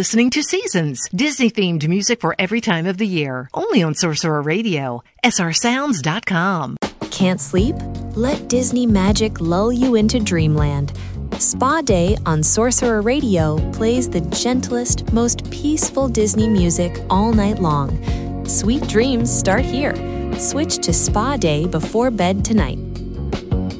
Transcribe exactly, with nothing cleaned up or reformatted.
listening to Seasons, Disney-themed music for every time of the year. Only on Sorcerer Radio, S R sounds dot com. Can't sleep? Let Disney magic lull you into dreamland. Spa Day on Sorcerer Radio plays the gentlest, most peaceful Disney music all night long. Sweet dreams start here. Switch to Spa Day before bed tonight.